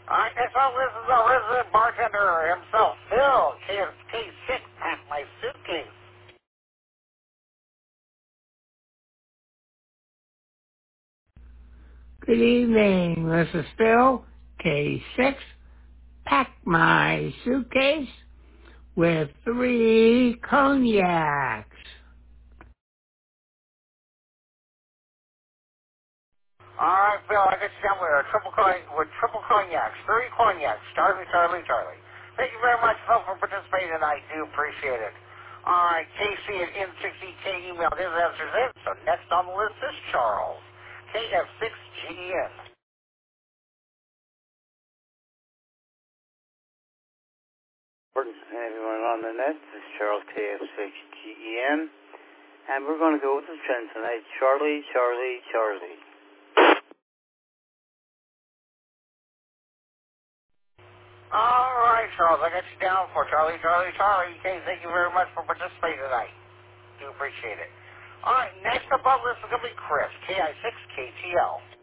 All right, next up, this is the resident bartender himself, Phil. K6, pack my suitcase. Good evening. This is Phil, K6. Pack my suitcase with 3 cognacs. All right, Phil, I got you down with triple cognacs, 3 cognacs. Charlie, Charlie, Charlie. Thank you very much, Phil, for participating tonight. Do appreciate it. All right, KC at N60K emailed his answers in, so next on the list is Charles, KF6GN. Everyone on the net, this is Charles KF6GEN, and we're going to go with the trend tonight, Charlie, Charlie, Charlie. All right, Charles, I got you down for Charlie, Charlie, Charlie. Okay, thank you very much for participating tonight. Do appreciate it. All right, next up on the list is going to be Chris, KI6KTL.